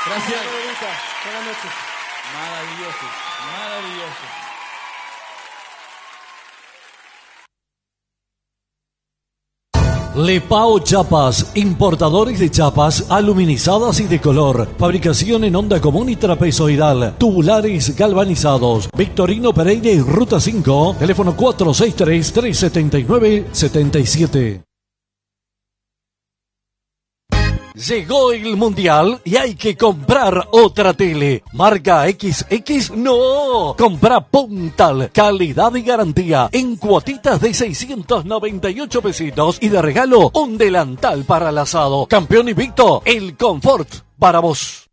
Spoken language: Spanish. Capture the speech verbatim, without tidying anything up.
Gracias. Buenas noches. Maravilloso, maravilloso. Lepao Chapas, importadores de chapas aluminizadas y de color, fabricación en onda común y trapezoidal, tubulares galvanizados. Victorino Pereira y Ruta cinco, teléfono cuatro seis tres, tres siete nueve, siete siete. Llegó el Mundial y hay que comprar otra tele. Marca equis equis, no. Compra Puntal, calidad y garantía en cuotitas de seiscientos noventa y ocho pesitos y de regalo un delantal para el asado. Campeón invicto, el confort para vos.